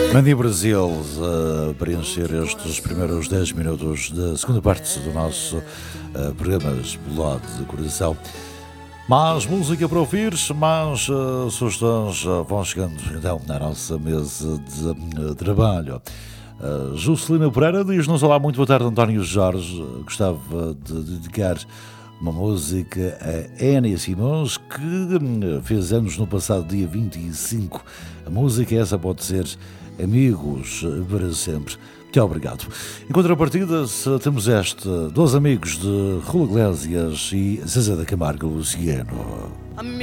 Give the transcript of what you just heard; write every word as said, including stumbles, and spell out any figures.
Mandi Brasil a preencher estes primeiros dez minutos da segunda parte do nosso uh, programa Explode de Coração. Mais música para ouvir, mais uh, sugestões uh, vão chegando então na nossa mesa de uh, trabalho. Uh, Juscelina Pereira diz-nos: olá, muito boa tarde, António Jorge. Gostava de dedicar uma música a Enia Simões, que fez anos no passado dia vinte e cinco. A música essa pode ser Amigos para Sempre. Muito obrigado. Em contrapartida, temos este dois amigos de Rua Iglesias e Zezé da Camargo Luciano.